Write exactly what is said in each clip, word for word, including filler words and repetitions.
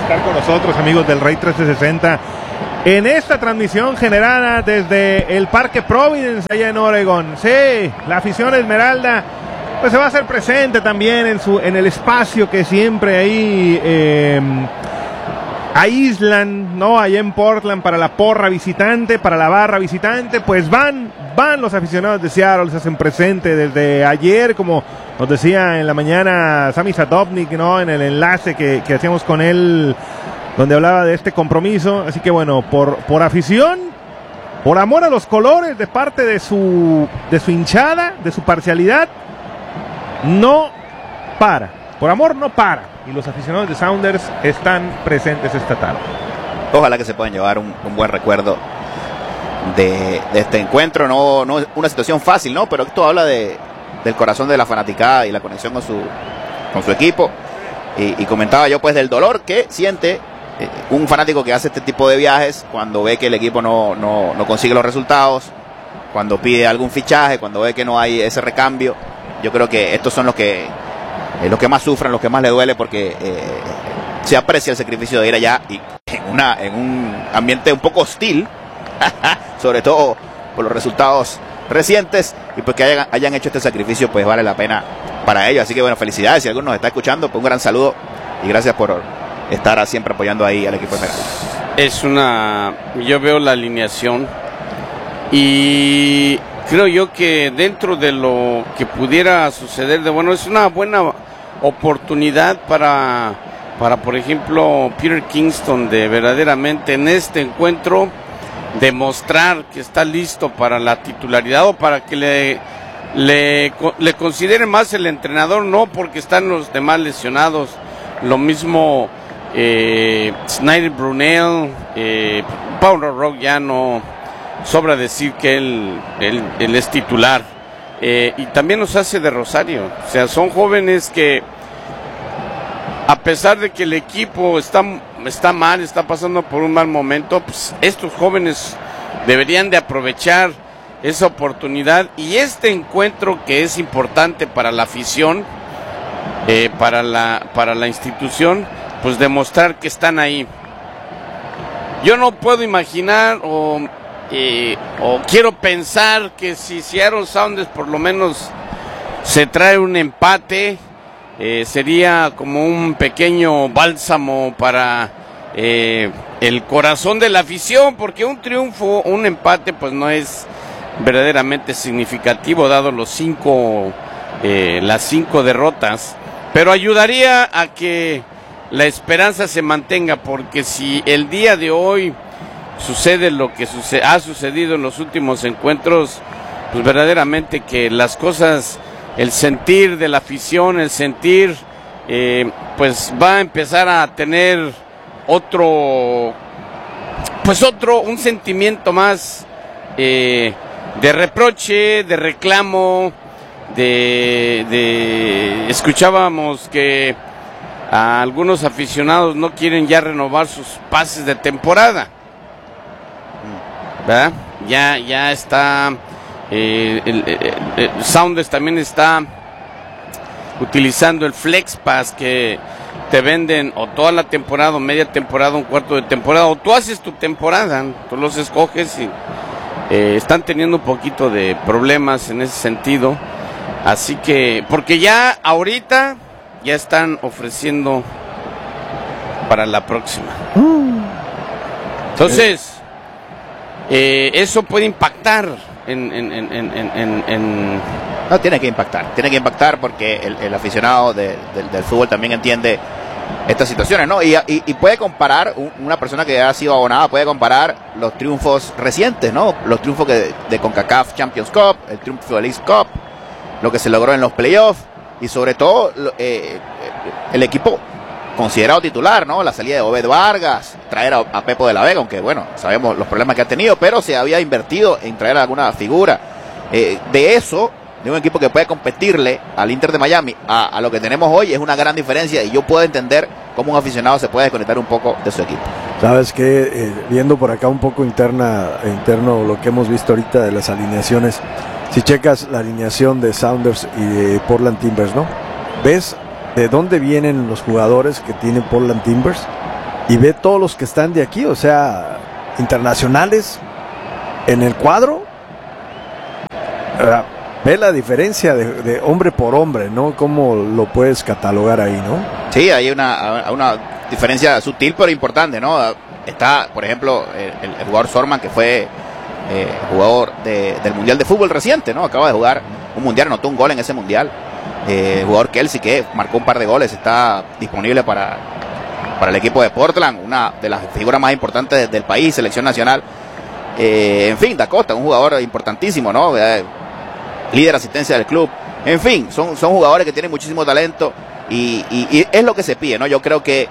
estar con nosotros, amigos del Rey trescientos sesenta, en esta transmisión generada desde el Parque Providence, allá en Oregon. Sí, la afición Esmeralda pues se va a hacer presente también en, su, en el espacio que siempre ahí eh, aíslan, ¿no? Allá en Portland para la porra visitante, para la barra visitante, pues van, van los aficionados de Seattle, se hacen presente desde ayer, como nos decía en la mañana Sami Sadovnik, ¿no? En el enlace que, que hacíamos con él, donde hablaba de este compromiso. Así que bueno, por, por afición, por amor a los colores de parte de su, de su hinchada, de su parcialidad, no para. Por amor no para. Y los aficionados de Sounders están presentes esta tarde. Ojalá que se puedan llevar un, un buen recuerdo de, de este encuentro. No, no es una situación fácil, ¿no? Pero esto habla de, del corazón de la fanaticada y la conexión con su, con su equipo. Y, y comentaba yo pues del dolor que siente eh, un fanático que hace este tipo de viajes cuando ve que el equipo no, no, no consigue los resultados, cuando pide algún fichaje, cuando ve que no hay ese recambio. Yo creo que estos son los que eh, los que más sufren, los que más le duele, porque eh, se aprecia el sacrificio de ir allá y en, una, en un ambiente un poco hostil, sobre todo por los resultados recientes, y porque hayan, hayan hecho este sacrificio, pues vale la pena para ellos. Así que bueno, felicidades. Si alguno nos está escuchando, pues un gran saludo y gracias por estar siempre apoyando ahí al equipo de Esmeralda. Es una, yo veo la alineación y creo yo que dentro de lo que pudiera suceder de bueno, es una buena oportunidad para, para por ejemplo, Peter Kingston de verdaderamente en este encuentro demostrar que está listo para la titularidad o para que le, le, le considere más el entrenador, no porque están los demás lesionados. Lo mismo eh, Snyder Brunel, eh, Paulo Rock ya no sobra decir que él, él, él es titular, eh, y también nos hace de Rosario. O sea, son jóvenes que a pesar de que el equipo está, está mal, está pasando por un mal momento, pues estos jóvenes deberían de aprovechar esa oportunidad y este encuentro que es importante para la afición, eh, para la, para la institución, pues demostrar que están ahí. Yo no puedo imaginar o Eh, o quiero pensar que si Seattle Sounders por lo menos se trae un empate, eh, sería como un pequeño bálsamo para eh, el corazón de la afición, porque un triunfo, un empate, pues no es verdaderamente significativo dado los cinco, eh, las cinco derrotas, pero ayudaría a que la esperanza se mantenga, porque si el día de hoy sucede lo que suce- ha sucedido en los últimos encuentros, pues verdaderamente que las cosas, el sentir de la afición, el sentir, eh, pues va a empezar a tener otro, pues otro, un sentimiento más eh, de reproche, de reclamo, de, de, escuchábamos que a algunos aficionados no quieren ya renovar sus pases de temporada. ¿Verdad? Ya, ya está, eh, el, el, el Sounders también está utilizando el Flex Pass, que te venden o toda la temporada, o media temporada, un cuarto de temporada, o tú haces tu temporada, tú los escoges y eh, están teniendo un poquito de problemas en ese sentido. Así que, porque ya ahorita ya están ofreciendo para la próxima. Entonces, Eh, eso puede impactar en, en, en, en, en, en... No, tiene que impactar, tiene que impactar porque el, el aficionado de, de, del fútbol también entiende estas situaciones, ¿no? Y, y, y puede comparar, una persona que ha sido abonada puede comparar los triunfos recientes, ¿no? Los triunfos que, de CONCACAF Champions Cup, el triunfo de League Cup, lo que se logró en los playoffs y sobre todo eh, el equipo considerado titular, ¿no? La salida de Obed Vargas, traer a, a Pepo de la Vega, aunque bueno, sabemos los problemas que ha tenido, pero se había invertido en traer a alguna figura. Eh, de eso, de un equipo que puede competirle al Inter de Miami a, a lo que tenemos hoy, es una gran diferencia y yo puedo entender cómo un aficionado se puede desconectar un poco de su equipo. Sabes que eh, viendo por acá un poco interna, interno lo que hemos visto ahorita de las alineaciones, si checas la alineación de Sounders y de Portland Timbers, ¿no? ¿Ves de dónde vienen los jugadores que tiene Portland Timbers? y ve todos los que están de aquí, o sea, internacionales en el cuadro. Uh, ve la diferencia de, de hombre por hombre, ¿no? ¿Cómo lo puedes catalogar ahí, no? Sí, hay una, una diferencia sutil pero importante, ¿no? Está, por ejemplo, el, el jugador Sorman, que fue eh, jugador de, del Mundial de Fútbol reciente, ¿no? Acaba de jugar un Mundial, anotó un gol en ese Mundial. Eh, el jugador Kelsey, que marcó un par de goles, está disponible para, para el equipo de Portland, una de las figuras más importantes del país, selección nacional. Eh, en fin, Da Costa, un jugador importantísimo, ¿no? Eh, líder de asistencia del club. En fin, son, son jugadores que tienen muchísimo talento y, y, y es lo que se pide, ¿no? Yo creo que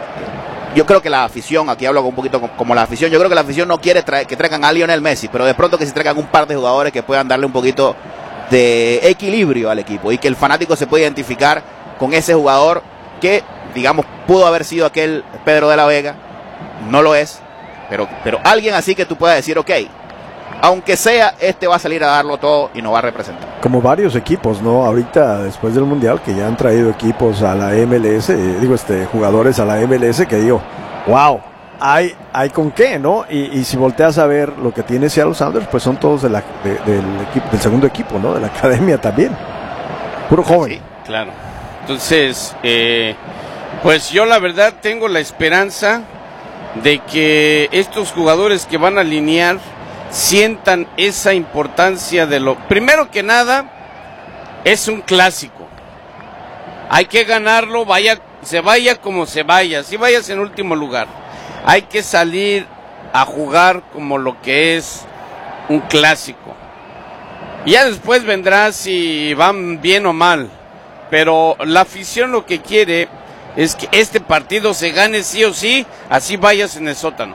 yo creo que la afición, aquí hablo un poquito como la afición, yo creo que la afición no quiere traer, que traigan a Lionel Messi, pero de pronto que se traigan un par de jugadores que puedan darle un poquito de equilibrio al equipo y que el fanático se pueda identificar con ese jugador que, digamos, pudo haber sido aquel Pedro de la Vega, no lo es, pero, pero alguien así que tú puedas decir, ok, aunque sea, este va a salir a darlo todo y nos va a representar. Como varios equipos, ¿no? Ahorita, después del Mundial, que ya han traído equipos a la M L S, eh, digo, este, jugadores a la M L S, que digo, wow, hay, hay con qué, ¿no? Y, y si volteas a ver lo que tiene Seattle Sounders, pues son todos de la, de, del, equipo, del segundo equipo, ¿no? De la academia también. Puro joven. Sí, claro. Entonces, eh, pues yo la verdad tengo la esperanza de que estos jugadores que van a alinear sientan esa importancia de lo... Primero que nada, es un clásico. Hay que ganarlo, vaya, se vaya como se vaya, si vayas en último lugar. Hay que salir a jugar como lo que es un clásico. Y ya después vendrá si van bien o mal. Pero la afición lo que quiere es que este partido se gane sí o sí, así vayas en el sótano.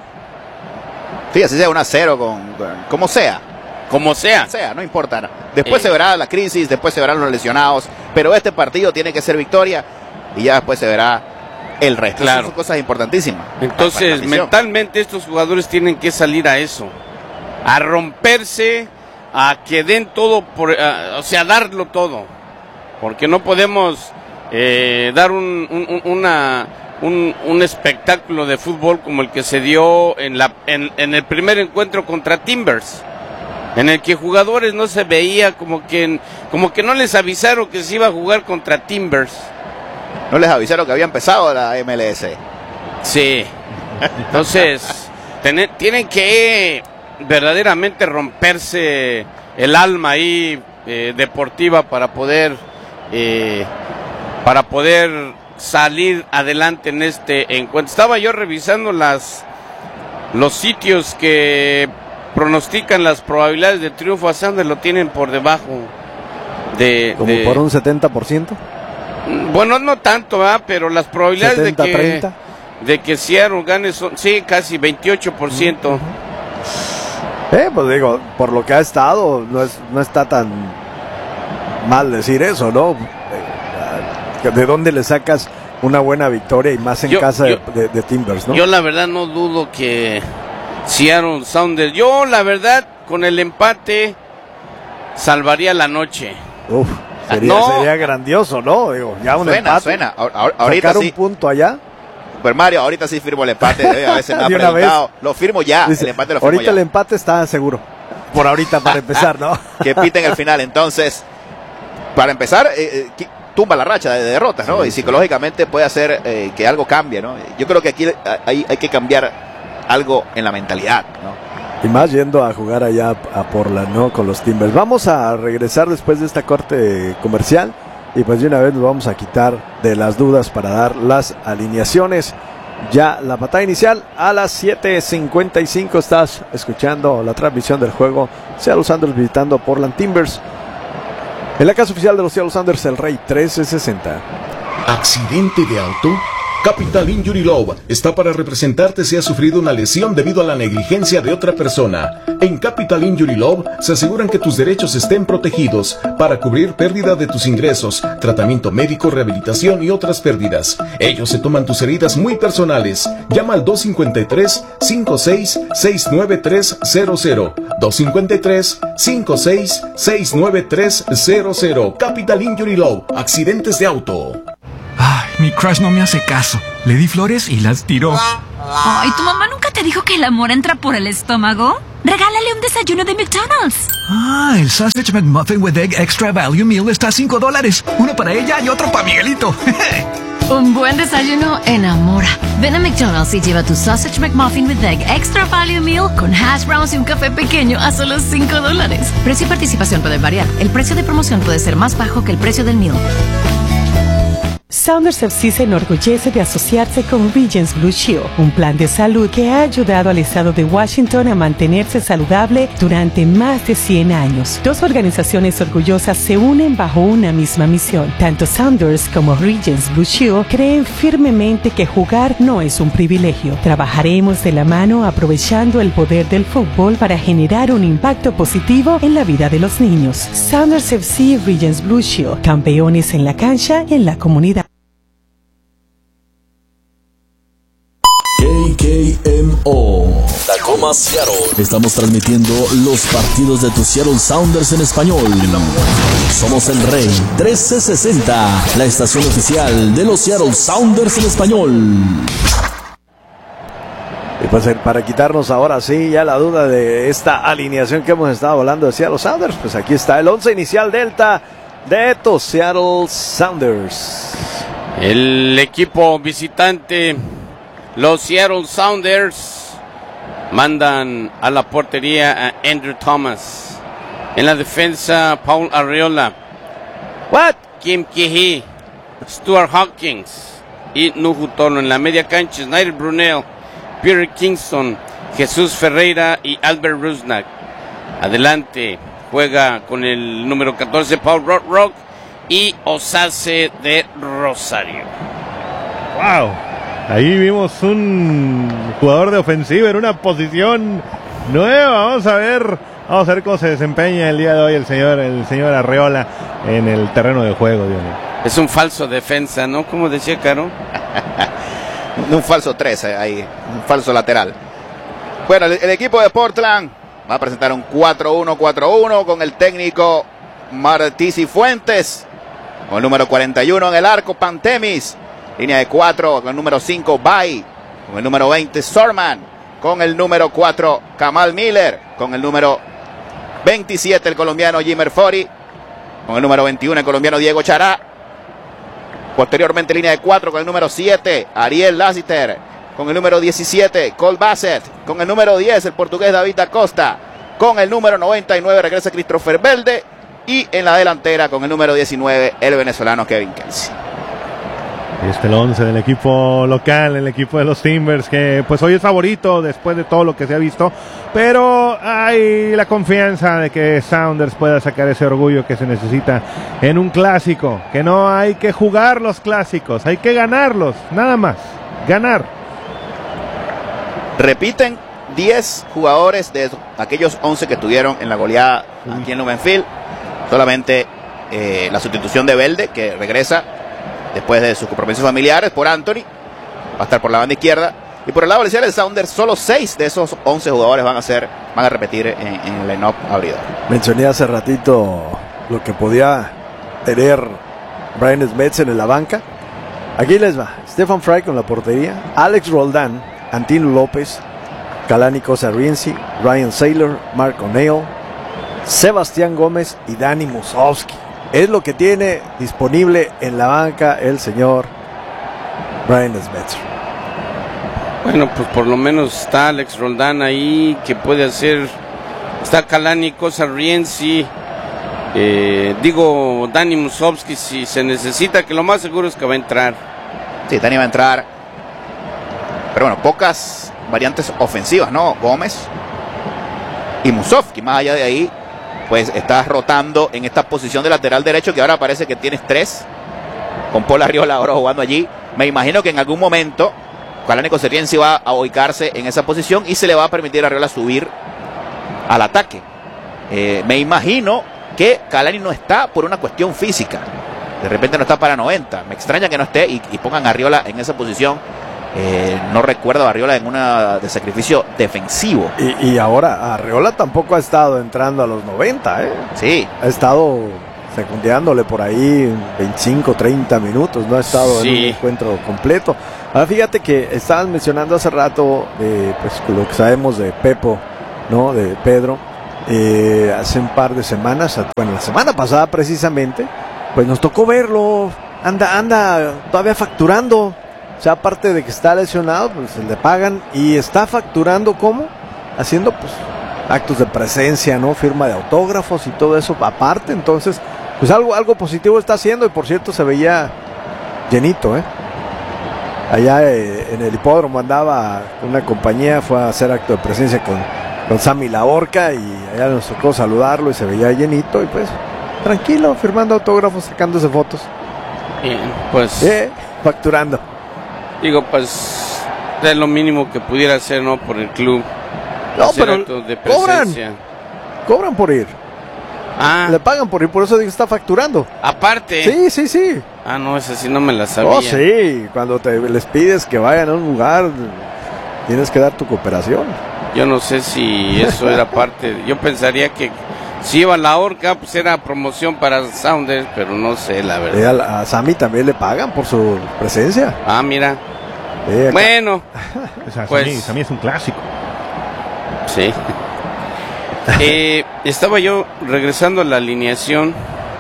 Sí, así sea un a cero, con, con, como sea. Como sea. sea, no importa. Después eh. se verá la crisis, después se verán los lesionados, pero este partido tiene que ser victoria y ya después se verá el resto. Claro. Esas son cosas importantísimas. Entonces, mentalmente estos jugadores tienen que salir a eso, a romperse, a que den todo, por, a, o sea, darlo todo, porque no podemos eh, dar un, un, una... Un, un espectáculo de fútbol como el que se dio en, la, en, en el primer encuentro contra Timbers, en el que jugadores no se veía, como que, como que no les avisaron que se iba a jugar contra Timbers. No les avisaron que había empezado la M L S. Sí, entonces ten, tienen que verdaderamente romperse el alma ahí eh, deportiva para poder eh, para poder salir adelante en este encuentro. Estaba yo revisando las los sitios que pronostican las probabilidades de triunfo a Sanders, lo tienen por debajo de... ¿Como de, por un setenta por ciento? Bueno, no tanto, ¿verdad? Pero las probabilidades setenta, de que treinta de que Seattle gane son, sí, casi veintiocho por ciento. Uh-huh. Eh, pues digo, por lo que ha estado, no, es, no está tan mal decir eso, ¿no? ¿De dónde le sacas una buena victoria y más en yo, casa yo, de, de, de Timbers, ¿no? Yo la verdad no dudo que Seattle Sounders, yo la verdad con el empate salvaría la noche. Uf, sería, no, sería grandioso, ¿no? Digo, ya un suena, empate. Suena, suena. Ahorita sacar sí. un punto allá. Super Mario, ahorita sí firmo el empate. A veces me ha preguntado. Lo firmo ya. Dice, el empate lo firmo ahorita ya. el empate está seguro. Por ahorita, para empezar, ¿no? Que piten el final. Entonces, para empezar, eh, eh, tumba la racha de derrotas, ¿no? Sí, y psicológicamente puede hacer eh, que algo cambie, ¿no? Yo creo que aquí hay, hay que cambiar algo en la mentalidad, ¿no? Y más yendo a jugar allá a Portland, ¿no? Con los Timbers. Vamos a regresar después de esta corte comercial y pues de una vez nos vamos a quitar de las dudas para dar las alineaciones. Ya la batalla inicial a las siete cincuenta y cinco. Estás escuchando la transmisión del juego Seattle Sounders visitando Portland Timbers. En la casa oficial de los Seattle Sounders, el Rey trece sesenta. ¿Accidente de auto? Capital Injury Law está para representarte si has sufrido una lesión debido a la negligencia de otra persona. En Capital Injury Law se aseguran que tus derechos estén protegidos para cubrir pérdida de tus ingresos, tratamiento médico, rehabilitación y otras pérdidas. Ellos se toman tus heridas muy personales. Llama al dos cinco tres, cinco seis, seis nueve tres cero cero. dos cinco tres, cinco seis, seis nueve tres cero cero. Capital Injury Law. Accidentes de auto. Ay, mi crush no me hace caso. Le di flores y las tiró. Ay, ¿tu mamá nunca te dijo que el amor entra por el estómago? Regálale un desayuno de McDonald's. Ah, el Sausage McMuffin with Egg Extra Value Meal está a cinco dólares. Uno para ella y otro para Miguelito. Un buen desayuno enamora. Ven a McDonald's y lleva tu Sausage McMuffin with Egg Extra Value Meal con hash browns y un café pequeño a solo cinco dólares. Precio y participación pueden variar. El precio de promoción puede ser más bajo que el precio del meal. Sounders F C se enorgullece de asociarse con Regence Blue Shield, un plan de salud que ha ayudado al estado de Washington a mantenerse saludable durante más de cien años. Dos organizaciones orgullosas se unen bajo una misma misión. Tanto Sounders como Regence Blue Shield creen firmemente que jugar no es un privilegio. Trabajaremos de la mano aprovechando el poder del fútbol para generar un impacto positivo en la vida de los niños. Sounders F C y Regence Blue Shield, campeones en la cancha y en la comunidad. K K M O Tacoma, Seattle. Estamos transmitiendo los partidos de tus Seattle Sounders en español. Somos el Rey trescientos sesenta, la estación oficial de los Seattle Sounders en español. Y pues para quitarnos ahora sí ya la duda de esta alineación que hemos estado hablando de Seattle Sounders, pues aquí está el once inicial Delta de tus Seattle Sounders. El equipo visitante, los Seattle Sounders, mandan a la portería a Andrew Thomas. En la defensa, Paul Arriola, What? Kim Kihei, Stuart Hawkins y Nuhu Tono. En la media cancha, Snyder Brunel, Peter Kingston, Jesús Ferreira y Albert Rusnak. Adelante juega con el número catorce, Paul Rock y Osase de Rosario. ¡Wow! Ahí vimos un jugador de ofensiva en una posición nueva. Vamos a ver, vamos a ver cómo se desempeña el día de hoy el señor, el señor Arreola en el terreno de juego, Dios mío. Es un falso defensa, ¿no? Como decía Caro. Un falso tres ahí, un falso lateral. Bueno, el, el equipo de Portland va a presentar un cuatro uno cuatro uno con el técnico Martí Cifuentes, con el número cuarenta y uno en el arco, Pantemis. Línea de cuatro con el número cinco, Bay. Con el número veinte, Sorman. Con el número cuatro, Kamal Miller. Con el número veintisiete, el colombiano Jimmer Fori. Con el número veintiuno, el colombiano Diego Chará. Posteriormente, línea de cuatro con el número siete, Ariel Lassiter. Con el número diecisiete, Cole Bassett. Con el número diez, el portugués David Acosta. Con el número noventa y nueve, regresa Christopher Velde. Y en la delantera, con el número diecinueve, el venezolano Kevin Kelsey. Este el once del equipo local, el equipo de los Timbers, que pues hoy es favorito después de todo lo que se ha visto, pero hay la confianza de que Sounders pueda sacar ese orgullo que se necesita en un clásico, que no hay que jugar los clásicos, hay que ganarlos, nada más, ganar. Repiten diez jugadores de aquellos once que tuvieron en la goleada aquí en Lumenfield, solamente eh, la sustitución de Velde, que regresa después de sus compromisos familiares por Anthony, va a estar por la banda izquierda. Y por el lado del Sounders, solo seis de esos once jugadores van a ser, van a repetir en, en el line-up abridor. Mencioné hace ratito lo que podía tener Brian Smetsen en la banca. Aquí les va: Stefan Fry con la portería, Alex Roldán, Antino López, Kalani Kosariensi, Ryan Saylor, Mark O'Neill, Sebastián Gómez y Dani Musovski. Es lo que tiene disponible en la banca el señor Brian Smetser. Bueno, pues por lo menos está Alex Roldán ahí, que puede hacer. Está Kalani Kosariensi, eh, digo Dani Musovski si se necesita, que lo más seguro es que va a entrar. Sí, Dani va a entrar. Pero bueno, pocas variantes ofensivas, ¿no? Gómez y Musovski, más allá de ahí, pues estás rotando en esta posición de lateral derecho, que ahora parece que tienes tres, con Paul Arriola ahora jugando allí. Me imagino que en algún momento Kalani Kosariensi va a ubicarse en esa posición y se le va a permitir a Arriola subir al ataque. Eh, me imagino que Kalani no está por una cuestión física, de repente no está para noventa. Me extraña que no esté y, y pongan a Arriola en esa posición. Eh, no recuerdo a Arriola en una de sacrificio defensivo. Y, y ahora Arriola tampoco ha estado entrando a los noventa, ¿eh? Sí. Ha estado secundeándole por ahí veinticinco, treinta minutos, no ha estado sí. en un encuentro completo. Ahora fíjate que estabas mencionando hace rato de, pues, lo que sabemos de Pepo, ¿no? De Pedro, eh, hace un par de semanas, bueno, la semana pasada precisamente, pues nos tocó verlo, anda, anda todavía facturando, o sea, aparte de que está lesionado, pues le pagan y está facturando, ¿cómo? Haciendo, pues, actos de presencia, ¿no? Firma de autógrafos y todo eso aparte, entonces, pues algo, algo positivo está haciendo, y por cierto se veía llenito, ¿eh? Allá eh, en el hipódromo andaba una compañía, fue a hacer acto de presencia con, con Sammy La Horca, y allá nos tocó saludarlo y se veía llenito, y pues tranquilo, firmando autógrafos, sacándose fotos. Bien, pues eh, facturando. Digo, pues es lo mínimo que pudiera hacer, ¿no? Por el club. No, hacer pero actos de presencia. cobran, cobran por ir. Ah. Le pagan por ir, por eso digo, está facturando. Aparte. Sí, sí, sí. Ah, no, esa sí no me la sabía. Oh, sí, cuando te les pides que vayan a un lugar, tienes que dar tu cooperación. Yo no sé si eso era parte, yo pensaría que si iba a La Horca, pues era promoción para Sounders, pero no sé, la verdad. Eh, a, a Sammy también le pagan por su presencia. Ah, mira. Eh, bueno, o sea, pues Sammy, Sammy es un clásico. Sí. eh, estaba yo regresando a la alineación.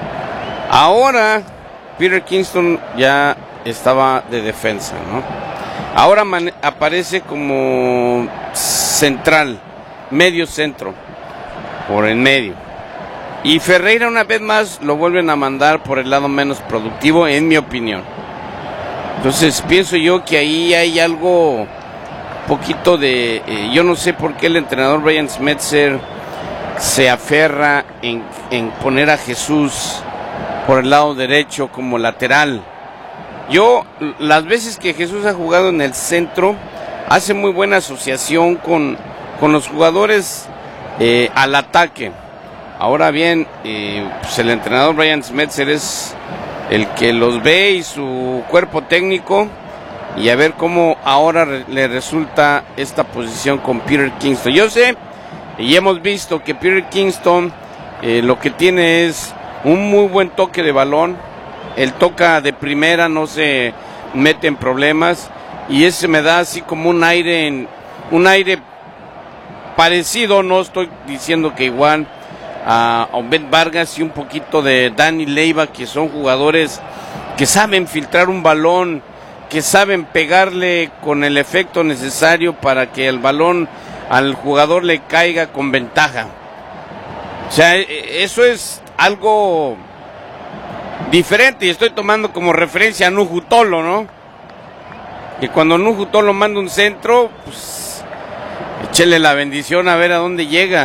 Ahora Peter Kingston ya estaba de defensa, ¿no? Ahora man- aparece como central, medio centro, por el medio. Y Ferreira una vez más lo vuelven a mandar por el lado menos productivo, en mi opinión. Entonces pienso yo que ahí hay algo, poquito de... Eh, yo no sé por qué el entrenador Brian Schmetzer se aferra en, en poner a Jesús por el lado derecho como lateral. Yo, las veces que Jesús ha jugado en el centro, hace muy buena asociación con, con los jugadores eh, al ataque. Ahora bien, eh, pues el entrenador Brian Schmetzer es el que los ve y su cuerpo técnico, y a ver cómo ahora re- le resulta esta posición con Peter Kingston. Yo sé, y hemos visto que Peter Kingston eh, lo que tiene es un muy buen toque de balón. Él toca de primera, no se mete en problemas, y ese me da así como un aire, en, un aire parecido, no estoy diciendo que igual, a Obed Vargas y un poquito de Dani Leiva, que son jugadores que saben filtrar un balón, que saben pegarle con el efecto necesario para que el balón al jugador le caiga con ventaja. O sea, eso es algo diferente, y estoy tomando como referencia a Nuhu Tolo, ¿no? Que cuando Nuhu Tolo manda un centro, pues échele la bendición a ver a dónde llega.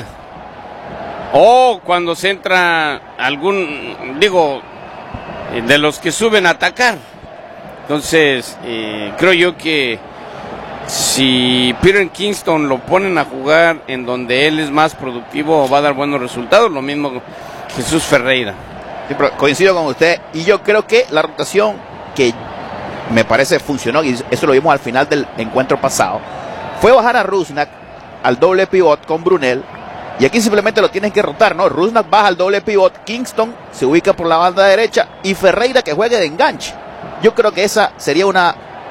O cuando se entra algún, digo, de los que suben a atacar. Entonces, eh, creo yo que si Peter Kingston lo ponen a jugar en donde él es más productivo, va a dar buenos resultados. Lo mismo Jesús Ferreira. Sí, pero coincido con usted, y yo creo que la rotación que me parece funcionó, y eso lo vimos al final del encuentro pasado, fue bajar a Rusnak al doble pivot con Brunel, y aquí simplemente lo tienen que rotar, ¿no? Rusnak baja al doble pivot, Kingston se ubica por la banda derecha, y Ferreira que juegue de enganche. Yo creo que esa sería una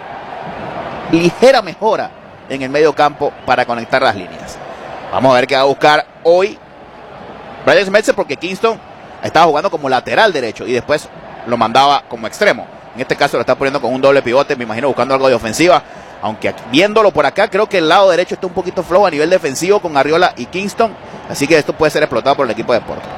ligera mejora en el medio campo para conectar las líneas. Vamos a ver qué va a buscar hoy Brian Schmetzer, porque Kingston estaba jugando como lateral derecho y después lo mandaba como extremo. En este caso lo está poniendo con un doble pivote, me imagino buscando algo de ofensiva, aunque aquí, viéndolo por acá, creo que el lado derecho está un poquito flojo a nivel defensivo con Arriola y Kingston, así que esto puede ser explotado por el equipo de Porto.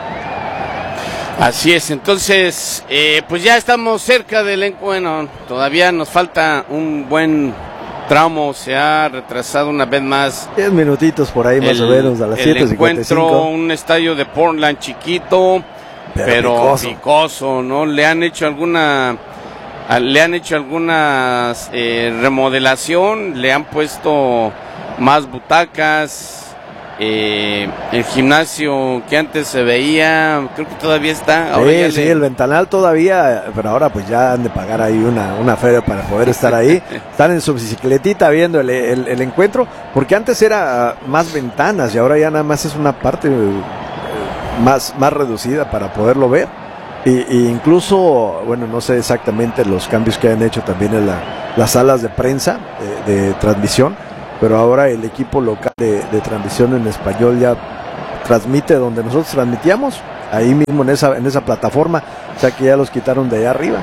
Así es, entonces, eh, pues ya estamos cerca del encuentro. Bueno, todavía nos falta un buen tramo, se ha retrasado una vez más. Diez minutitos por ahí más el, o menos, a las siete cincuenta y cinco. El encuentro, un estadio de Portland chiquito, pero, pero picoso. picoso, ¿no? Le han hecho alguna, le han hecho algunas eh, remodelación, le han puesto más butacas. Eh, el gimnasio que antes se veía, creo que todavía está. Ahora sí, ya sí, le... el ventanal todavía, pero ahora pues ya han de pagar ahí una, una feria para poder estar ahí. Están en su bicicletita viendo el, el, el encuentro, porque antes era más ventanas y ahora ya nada más es una parte eh, más, más reducida para poderlo ver. Y, y incluso, bueno, no sé exactamente los cambios que han hecho también en la, las salas de prensa de, de transmisión, pero ahora el equipo local de, de transmisión en español ya transmite donde nosotros transmitíamos, ahí mismo en esa, en esa plataforma, o sea que ya los quitaron de allá arriba.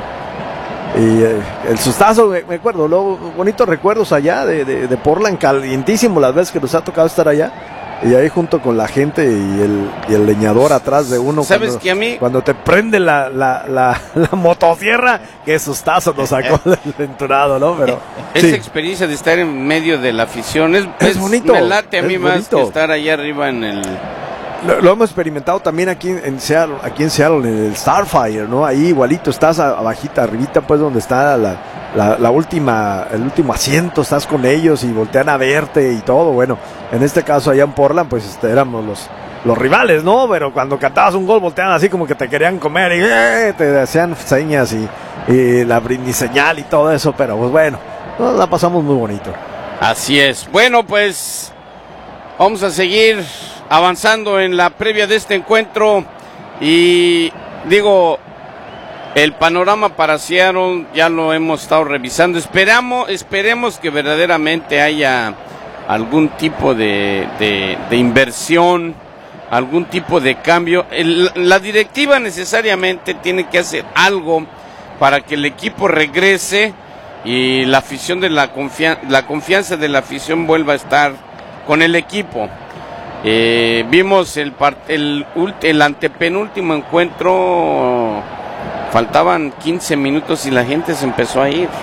Y eh, el sustazo, me, me acuerdo, luego bonitos recuerdos allá de, de, de Portland, calientísimo las veces que nos ha tocado estar allá. Y ahí junto con la gente y el, y el leñador atrás de uno. ¿Sabes cuando, que a mí? Cuando te prende la, la, la, la motosierra, qué sustazo nos sacó el venturado, ¿no? Pero esa sí. experiencia de estar en medio de la afición es, Es es bonito, me late a mí es más bonito. que estar allá arriba en el... Lo, lo hemos experimentado también aquí en Seattle, aquí en Seattle, en el Starfire, ¿no? Ahí igualito, estás abajita, arribita, pues donde está la, la, la última, el último asiento, estás con ellos y voltean a verte y todo. Bueno, en este caso allá en Portland, pues este, éramos los, los rivales, ¿no? Pero cuando cantabas un gol volteaban así como que te querían comer y eh, te hacían señas y, y la brindiseñal y todo eso, pero pues bueno, nos la pasamos muy bonito. Así es. Bueno, pues vamos a seguir avanzando en la previa de este encuentro y digo, el panorama para Seattle ya lo hemos estado revisando. Esperamos, esperemos que verdaderamente haya algún tipo de, de, de inversión, algún tipo de cambio. El, la directiva necesariamente tiene que hacer algo para que el equipo regrese y la afición de la confianza, la confianza de la afición vuelva a estar con el equipo. Eh, vimos el, el, el antepenúltimo encuentro, faltaban quince minutos y la gente se empezó a ir.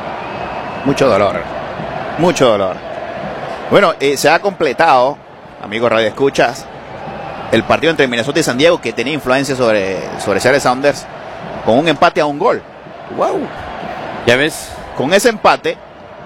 Mucho dolor, mucho dolor. Bueno, eh, se ha completado, amigos Radio Escuchas, el partido entre Minnesota y San Diego, que tenía influencia sobre, sobre Seattle Sounders, con un empate a un gol. ¡Wow! ¿Ya ves? Con ese empate,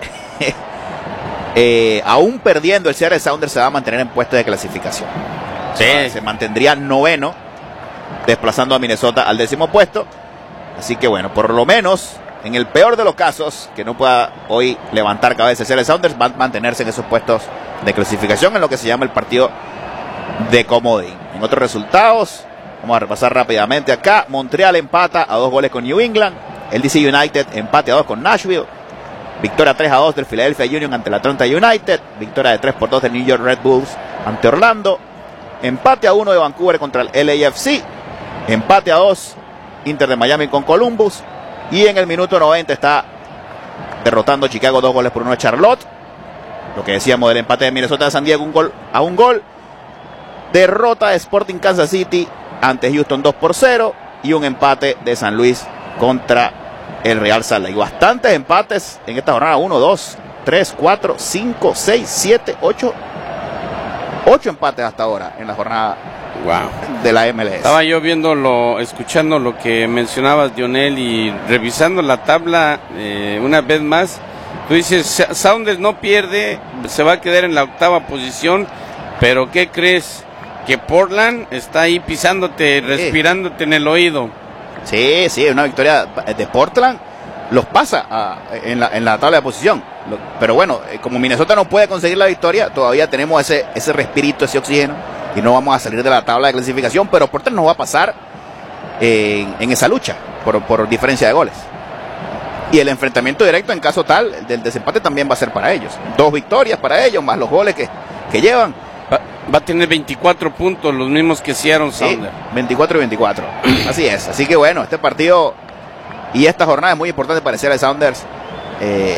eh, aún perdiendo, el Seattle Sounders se va a mantener en puesto de clasificación. Sí. O sea, se mantendría noveno, desplazando a Minnesota al décimo puesto. Así que bueno, por lo menos, en el peor de los casos, que no pueda hoy levantar cabeza el Seattle Sounders, va a mantenerse en esos puestos de clasificación en lo que se llama el partido de comodín. En otros resultados, vamos a repasar rápidamente acá. Montreal empata a dos goles con New England. El D C United empate a dos con Nashville. Victoria tres a dos del Philadelphia Union ante el Atlanta United. Victoria de tres por dos del New York Red Bulls ante Orlando. Empate a uno de Vancouver contra el L A F C. Empate a dos Inter de Miami con Columbus. Y en el minuto noventa está derrotando Chicago dos goles por uno de Charlotte. Lo que decíamos del empate de Minnesota de San Diego, un gol a un gol. Derrota de Sporting Kansas City ante Houston dos por cero. Y un empate de San Luis contra el Real Salt Lake. Bastantes empates en esta jornada. uno, dos, tres, cuatro, cinco, seis, siete, ocho. ocho empates hasta ahora en la jornada wow. de la M L S. Estaba yo viendo, lo, escuchando lo que mencionabas, Dionel, y revisando la tabla eh, una vez más. Tú dices, Sounders no pierde, se va a quedar en la octava posición, pero ¿qué crees? Que Portland está ahí pisándote, respirándote en el oído. Sí, sí, una victoria de Portland los pasa a, en, la, en la tabla de posición. Lo, pero bueno, como Minnesota no puede conseguir la victoria, todavía tenemos ese, ese respirito, ese oxígeno, y no vamos a salir de la tabla de clasificación, pero Portland nos va a pasar en, en esa lucha por, por diferencia de goles. Y el enfrentamiento directo, en caso tal, del desempate también va a ser para ellos. Dos victorias para ellos, más los goles que, que llevan. Va, va a tener veinticuatro puntos, los mismos que Seattle Sounders. Sí, veinticuatro y veinticuatro. Así es. Así que bueno, este partido y esta jornada es muy importante para el Seattle Sounders. Eh,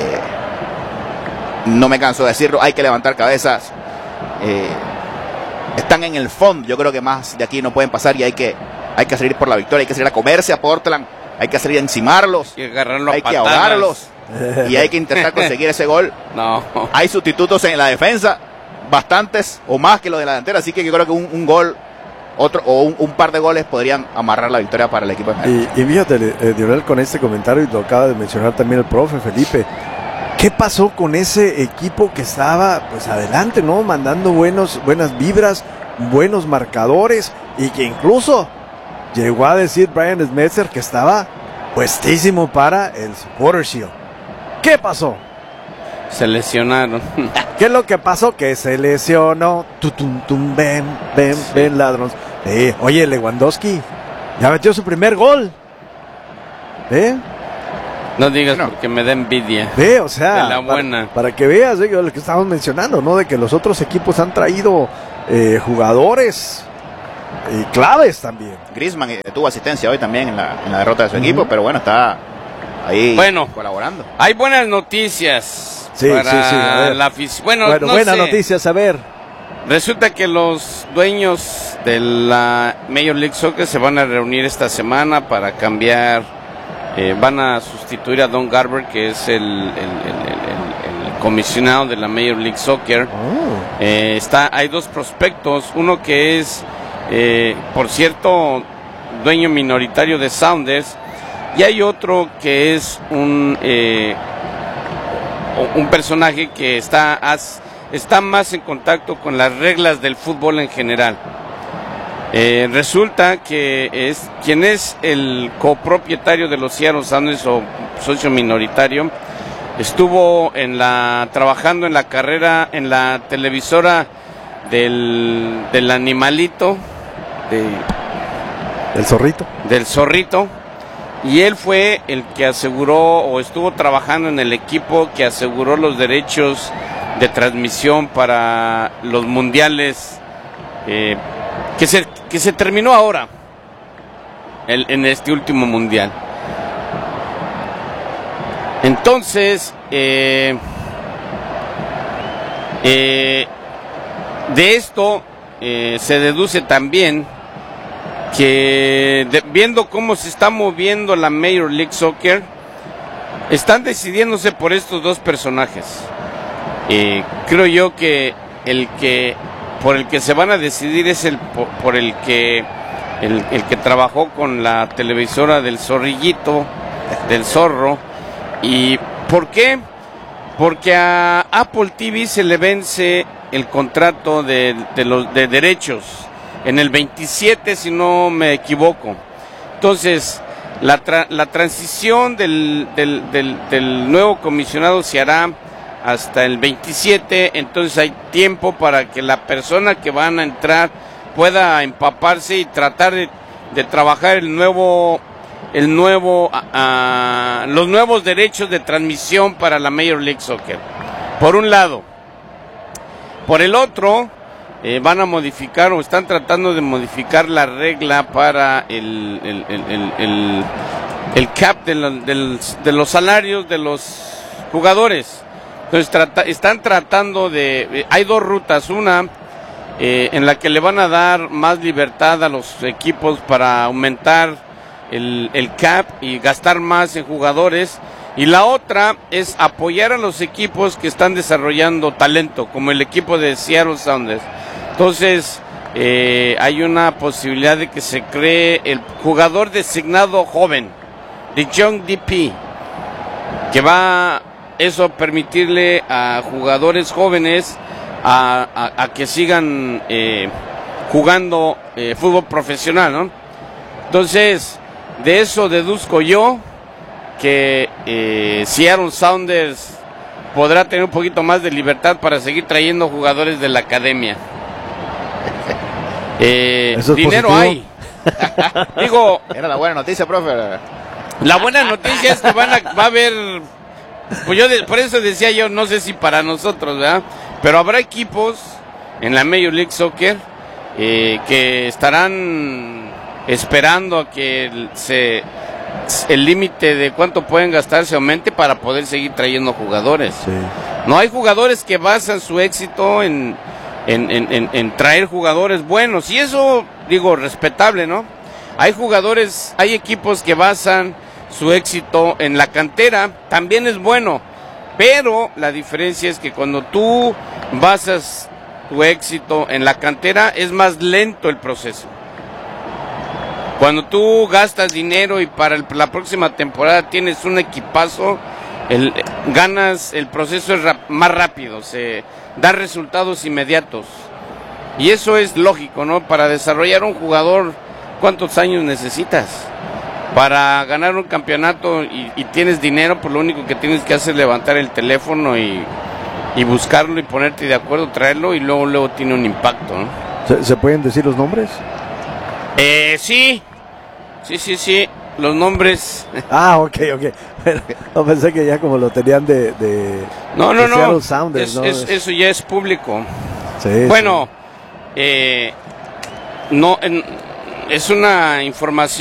no me canso de decirlo, hay que levantar cabezas. Eh, están en el fondo, yo creo que más de aquí no pueden pasar y hay que, hay que salir por la victoria, hay que salir a comerse a Portland, hay que salir a encimarlos, y agarrarlo a hay patadas. que ahogarlos y hay que intentar conseguir ese gol. No. Hay sustitutos en la defensa, bastantes o más que los de la delantera, así que yo creo que un, un gol otro o un, un par de goles podrían amarrar la victoria para el equipo de y, y fíjate, eh, Dionel, con este comentario, y lo acaba de mencionar también el profe Felipe, ¿qué pasó con ese equipo que estaba pues adelante, ¿no? Mandando buenos, buenas vibras, buenos marcadores, y que incluso llegó a decir Brian Schmetzer que estaba puestísimo para el Supporter Shield? ¿Qué pasó? Se lesionaron. ¿Qué es lo que pasó? Que se lesionó. Tutum, tum, ven, ven, Sí. ven, ladrón. Eh, oye, Lewandowski Ya metió su primer gol. ¿Eh? No digas no. Porque me da envidia. Ve, o sea, de la buena. Para, para que veas ¿eh? Lo que estamos mencionando, ¿no? De que los otros equipos han traído eh, jugadores y claves también. Griezmann eh, tuvo asistencia hoy también en la, en la derrota de su uh-huh. equipo, pero bueno, está ahí bueno, colaborando. Hay buenas noticias. Sí, para sí, sí. La afic- bueno, bueno no buenas sé. noticias, a ver. Resulta que los dueños de la Major League Soccer se van a reunir esta semana para cambiar. Eh, van a sustituir a Don Garber, que es el, el, el, el, el comisionado de la Major League Soccer. Oh. Eh, está, hay dos prospectos, uno que es, eh, por cierto, dueño minoritario de Sounders, y hay otro que es un, eh, un personaje que está, as, está más en contacto con las reglas del fútbol en general. Eh, resulta que es quien es el copropietario de los Seattle Sounders o socio minoritario, estuvo en la trabajando en la carrera en la televisora del, del animalito de, del zorrito del zorrito y él fue el que aseguró o estuvo trabajando en el equipo que aseguró los derechos de transmisión para los mundiales eh, que se que se terminó ahora el, en este último mundial. Entonces eh, eh, de esto eh, se deduce también que de, viendo cómo se está moviendo la Major League Soccer, están decidiéndose por estos dos personajes. Eh, creo yo que el que por el que se van a decidir es el por, por el que el, el que trabajó con la televisora del zorrillito, del zorro. ¿Y por qué? Porque a Apple T V se le vence el contrato de, de los de derechos en el veintisiete, si no me equivoco. Entonces la, tra, la transición del, del, del, del nuevo comisionado se hará hasta el veintisiete, entonces hay tiempo para que la persona que van a entrar pueda empaparse y tratar de, de trabajar el nuevo, el nuevo, uh, los nuevos derechos de transmisión para la Major League Soccer. Por un lado, por el otro, eh, van a modificar o están tratando de modificar la regla para el, el, el, el, el, el cap de, la, del, de los salarios de los jugadores. Entonces trata, están tratando de, eh, hay dos rutas, una eh, en la que le van a dar más libertad a los equipos para aumentar el, el cap y gastar más en jugadores, y la otra es apoyar a los equipos que están desarrollando talento, como el equipo de Seattle Sounders. Entonces eh, hay una posibilidad de que se cree el jugador designado joven, de Young D P, que va eso permitirle a jugadores jóvenes a, a, a que sigan eh, jugando eh, fútbol profesional, ¿no? Entonces, de eso deduzco yo que eh, Seattle Sounders podrá tener un poquito más de libertad para seguir trayendo jugadores de la academia. Eh, dinero positivo. Hay. Digo, era la buena noticia, profe. La buena noticia es que van a, va a haber. Pues yo de, por eso decía yo, no sé si para nosotros, ¿verdad? Pero habrá equipos en la Major League Soccer eh, que estarán esperando a que el, se, el límite de cuánto pueden gastar se aumente para poder seguir trayendo jugadores. Sí. No hay jugadores que basan su éxito en, en, en, en, en traer jugadores buenos, y eso, digo, respetable, ¿no? Hay jugadores, hay equipos que basan su éxito en la cantera, también es bueno, pero la diferencia es que cuando tú basas tu éxito en la cantera es más lento el proceso. Cuando tú gastas dinero y para el, la próxima temporada tienes un equipazo, el, ganas, el proceso es rap, más rápido, se da resultados inmediatos, y eso es lógico, ¿no? Para desarrollar un jugador, ¿cuántos años necesitas? Para ganar un campeonato y, y tienes dinero, pues lo único que tienes que hacer es levantar el teléfono y, y buscarlo y ponerte de acuerdo, traerlo, y luego luego tiene un impacto, ¿no? ¿Se, ¿se pueden decir los nombres? Eh, sí. Sí, sí, sí, los nombres. Ah, ok, ok. Bueno, no pensé que ya como lo tenían de, de No, no, de no. Seattle Sounders, Es, ¿no? es, eso ya es público. Sí, bueno, sí. Eh, no, en, es una información